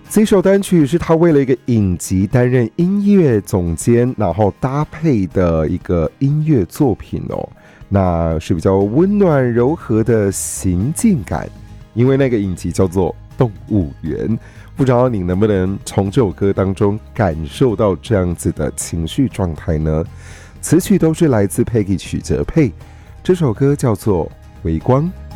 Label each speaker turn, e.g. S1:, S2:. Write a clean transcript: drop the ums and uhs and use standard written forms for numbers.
S1: 这首单曲是他为了一个影集担任音乐总监，然后搭配的一个音乐作品哦。那是比较温暖柔和的行进感，因为那个影集叫做《动物园》，不知道你能不能从这首歌当中感受到这样子的情绪状态呢？词曲都是来自 Peggy 许哲佩，这首歌叫做《微光》。